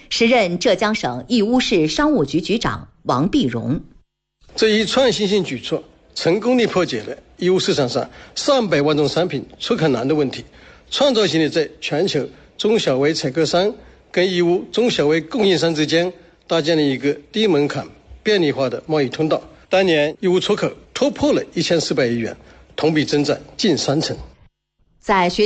时任浙江省义乌市商务局局长王碧荣。 这一创新性举措成功地破解了义乌市场上上百万种产品出口难的问题，创造性地在全球中小微采购商跟义乌中小微供应商之间搭建了一个低门槛、便利化的贸易通道。当年义乌出口突破了1400亿元，同比增长近30%。 在学